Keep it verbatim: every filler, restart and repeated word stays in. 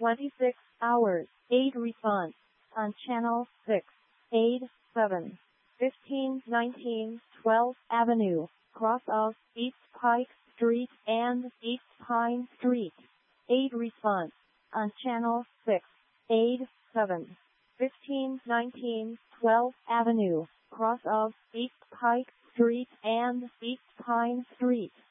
twenty-six hours, eight response on channel six, eight, seven, fifteen, nineteen, twelfth Avenue, cross of East Pike Street and East Pine Street. eight response on channel six, eight, seven, fifteen, nineteen, twelfth Avenue, cross of East Pike Street and East Pine Street.